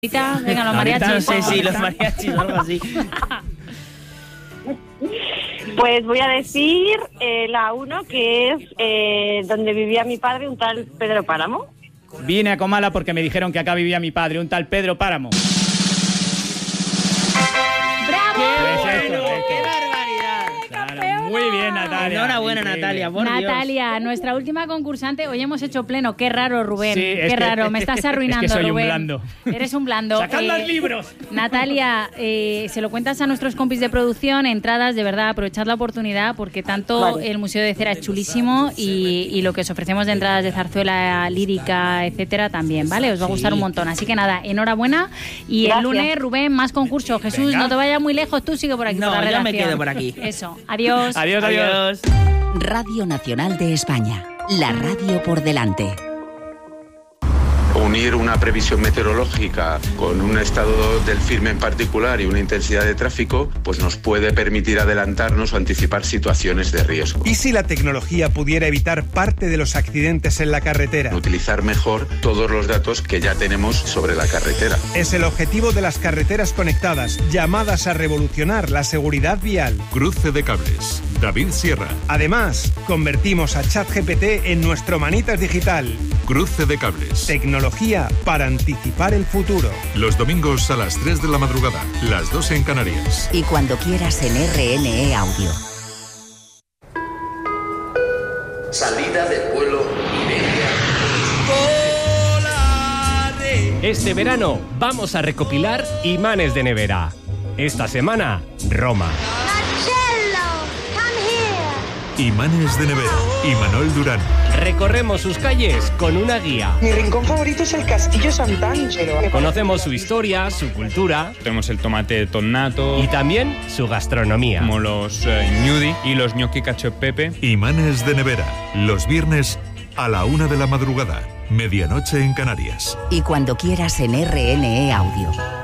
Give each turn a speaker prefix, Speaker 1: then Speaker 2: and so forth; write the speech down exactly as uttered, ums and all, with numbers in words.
Speaker 1: Venga, los mariachis.
Speaker 2: No sé si los mariachis o algo así.
Speaker 3: Pues voy a decir eh, la uno, que es eh, donde vivía mi padre, un tal Pedro Páramo.
Speaker 4: Vine a Comala porque me dijeron que acá vivía mi padre, un tal Pedro Páramo.
Speaker 1: ¡Bravo!
Speaker 4: ¿Qué
Speaker 2: bueno,
Speaker 4: es esto?
Speaker 2: ¡Qué barbaridad!
Speaker 4: Claro, muy bien, Natalia.
Speaker 2: Enhorabuena,
Speaker 4: Increíble.
Speaker 2: Natalia, por
Speaker 1: Natalia,
Speaker 2: Dios.
Speaker 1: nuestra última concursante. Hoy hemos hecho pleno. Qué raro, Rubén.
Speaker 4: Sí, es
Speaker 1: Qué
Speaker 4: que-
Speaker 1: raro. Me estás arruinando,
Speaker 4: es que soy un
Speaker 1: Rubén.
Speaker 4: blando.
Speaker 1: Eres un blando.
Speaker 4: ¡Sacad los libros!
Speaker 1: Natalia, eh, se lo cuentas a nuestros compis de producción. Entradas, de verdad, aprovechad la oportunidad porque tanto
Speaker 3: Vale.
Speaker 1: el Museo de Cera es chulísimo y, y lo que os ofrecemos de entradas de zarzuela lírica, etcétera, también, ¿vale? Os va a gustar
Speaker 2: Sí.
Speaker 1: un montón. Así que nada, enhorabuena. Y
Speaker 3: Gracias.
Speaker 1: el lunes, Rubén, más concurso. Jesús,
Speaker 4: Venga.
Speaker 1: no te vayas muy lejos. Tú sigue por aquí.
Speaker 2: No,
Speaker 1: por la
Speaker 2: yo me
Speaker 1: redacción.
Speaker 2: quedo por aquí.
Speaker 1: Eso. Adiós.
Speaker 4: Adiós, adiós.
Speaker 2: Adiós.
Speaker 5: Radio Nacional de España, la radio por delante.
Speaker 6: Unir una previsión meteorológica con un estado del firme en particular y una intensidad de tráfico, pues nos puede permitir adelantarnos o anticipar situaciones de riesgo.
Speaker 7: ¿Y si la tecnología pudiera evitar parte de los accidentes en la carretera?
Speaker 6: Utilizar mejor todos los datos que ya tenemos sobre la carretera.
Speaker 7: Es el objetivo de las carreteras conectadas, llamadas a revolucionar la seguridad vial.
Speaker 8: Cruce de cables. David Sierra.
Speaker 7: Además, convertimos a ChatGPT en nuestro manitas digital.
Speaker 8: Cruce de cables.
Speaker 7: Tecnología para anticipar el futuro.
Speaker 8: Los domingos a las tres de la madrugada, las dos en Canarias.
Speaker 5: Y cuando quieras en R N E Audio.
Speaker 9: Salida del vuelo Iberia.
Speaker 10: Este verano vamos a recopilar imanes de nevera. Esta semana, Roma.
Speaker 8: Imanes de nevera. Imanol Durán.
Speaker 10: Recorremos sus calles con una guía.
Speaker 11: Mi rincón favorito es el Castillo Sant'Angelo.
Speaker 10: Conocemos su historia, su cultura
Speaker 12: Tenemos el tomate tonnato,
Speaker 10: y también su gastronomía.
Speaker 12: como los eh, gnudi y los gnocchi cacio e pepe.
Speaker 8: Imanes de nevera. Los viernes a la una de la madrugada. Medianoche en Canarias.
Speaker 5: Y cuando quieras en R N E Audio.